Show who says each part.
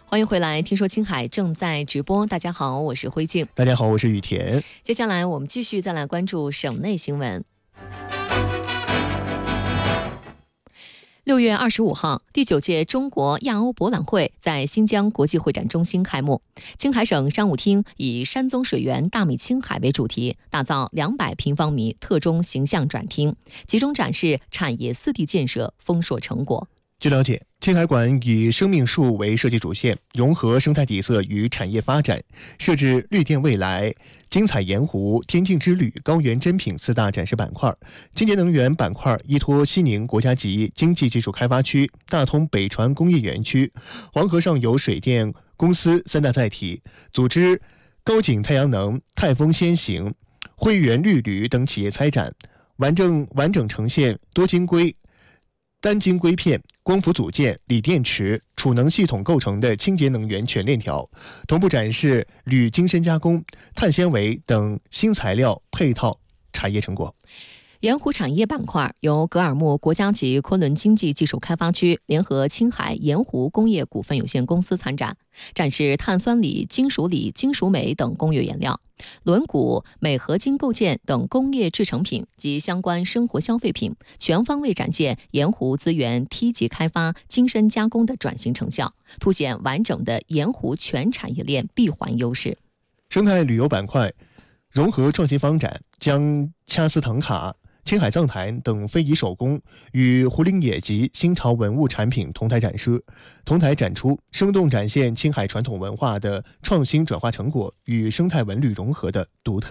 Speaker 1: 欢迎回来，听说青海正在直播。大家好，我是辉静。
Speaker 2: 大家好，我是雨田。
Speaker 1: 接下来我们继续再来关注省内新闻。6月25号，第9届中国亚欧博览会在新疆国际会展中心开幕。青海省商务厅以山宗水源大美青海为主题，打造200平方米特中形象展厅，集中展示产业4D建设丰硕成果。
Speaker 2: 据了解，青海馆以生命树为设计主线，融合生态底色与产业发展，设置绿电未来、精彩盐湖、天境之旅、高原珍品4大展示板块。清洁能源板块依托西宁国家级经济技术开发区、大通北川工业园区、黄河上游水电公司3大载体，组织高景太阳能、泰丰先行、汇源绿铝等企业参展，完整呈现多晶硅、单晶硅片、光伏组件、锂电池、储能系统构成的清洁能源全链条，同步展示铝精深加工、碳纤维等新材料配套产业成果。
Speaker 1: 盐湖产业板块由格尔木国家级昆仑经济技术开发区联合青海盐湖工业股份有限公司参展，展示碳酸锂、金属锂、金属镁等工业原料、轮毂、镁合金构件等工业制成品及相关生活消费品，全方位展现盐湖资源梯级开发、精深加工的转型成效，凸显完整的盐湖全产业链闭环优势。
Speaker 2: 生态旅游板块融合创新方展，将掐丝唐卡、青海藏坛等非遗手工与胡林野及新潮文物产品同台展示，同台展出，生动展现青海传统文化的创新转化成果与生态文旅融合的独特